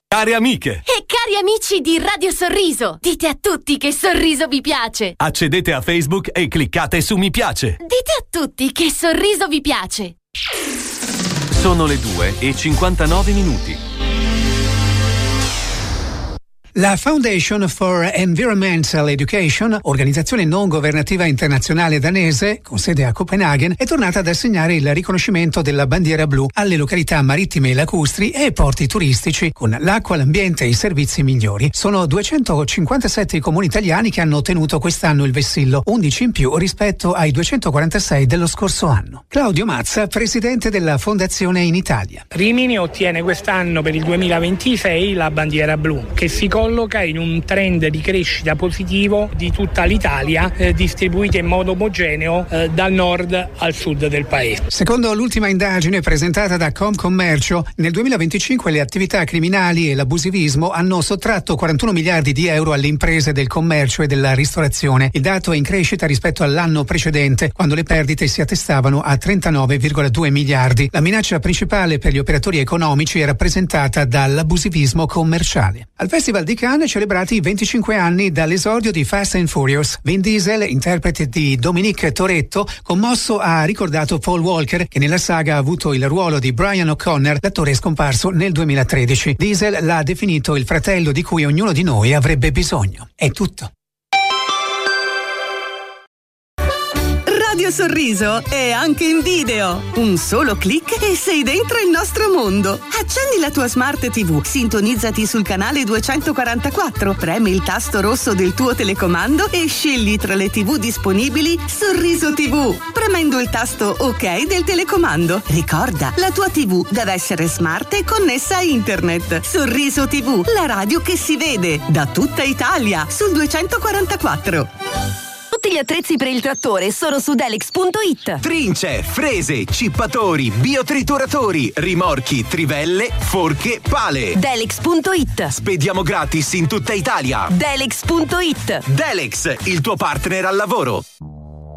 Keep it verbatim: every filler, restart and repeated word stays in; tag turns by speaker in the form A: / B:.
A: Care amiche
B: e cari amici di Radio Sorriso, dite a tutti che Sorriso vi piace.
A: Accedete a Facebook e cliccate su mi piace.
B: Dite a tutti che Sorriso vi piace.
A: Sono le due e cinquantanove minuti.
C: La Foundation for Environmental Education, organizzazione non governativa internazionale danese, con sede a Copenaghen, è tornata ad assegnare il riconoscimento della bandiera blu alle località marittime e lacustri e ai porti turistici, con l'acqua, l'ambiente e i servizi migliori. Sono duecentocinquantasette i comuni italiani che hanno ottenuto quest'anno il vessillo, undici in più rispetto ai duecentoquarantasei dello scorso anno. Claudio Mazza, presidente della Fondazione in Italia.
D: Rimini ottiene quest'anno per il duemilaventisei la bandiera blu, che si colloca in un trend di crescita positivo di tutta l'Italia, eh, distribuita in modo omogeneo eh, dal nord al sud del paese.
C: Secondo l'ultima indagine presentata da Confcommercio, nel duemilaventicinque le attività criminali e l'abusivismo hanno sottratto quarantuno miliardi di euro alle imprese del commercio e della ristorazione. Il dato è in crescita rispetto all'anno precedente, quando le perdite si attestavano a trentanove virgola due miliardi. La minaccia principale per gli operatori economici è rappresentata dall'abusivismo commerciale. Al Festival di Cannes celebrati i venticinque anni dall'esordio di Fast and Furious. Vin Diesel, interprete di Dominic Toretto, commosso ha ricordato Paul Walker, che nella saga ha avuto il ruolo di Brian O'Connor, l'attore scomparso nel duemilatredici. Diesel l'ha definito il fratello di cui ognuno di noi avrebbe bisogno. È tutto.
E: Radio Sorriso è anche in video. Un solo click e sei dentro il nostro mondo. Accendi la tua Smart tivù, sintonizzati sul canale duecentoquarantaquattro, premi il tasto rosso del tuo telecomando e scegli tra le tivù disponibili Sorriso tivù, premendo il tasto OK del telecomando. Ricorda, la tua tivù deve essere smart e connessa a internet. Sorriso tivù, la radio che si vede da tutta Italia sul duecentoquarantaquattro.
F: Tutti gli attrezzi per il trattore sono su Delex punto it.
G: Trince, frese, cippatori, biotrituratori, rimorchi, trivelle, forche, pale.
F: Delex punto it.
G: Spediamo gratis in tutta Italia.
F: Delex punto it.
G: Delex, il tuo partner al lavoro.